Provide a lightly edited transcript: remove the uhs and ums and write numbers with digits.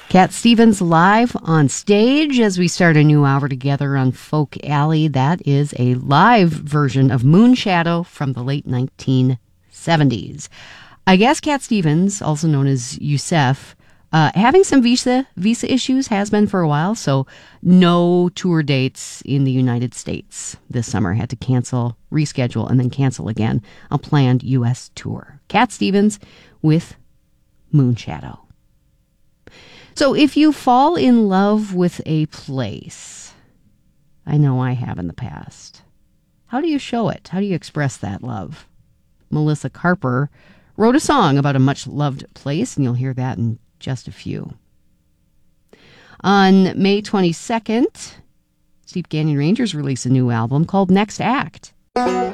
Cat Stevens live on stage as we start a new hour together on Folk Alley. That is a live version of Moonshadow from the late 1970s. I guess Cat Stevens, also known as Yusef, having some visa issues, has been for a while, so no tour dates in the United States this summer. Had to cancel, reschedule, and then cancel again a planned U.S. tour. Cat Stevens with Moonshadow. So if you fall in love with a place, I know I have in the past, how do you show it? How do you express that love? Melissa Carper wrote a song about a much-loved place, and you'll hear that in just a few. On May 22nd, Steep Canyon Rangers released a new album called Next Act.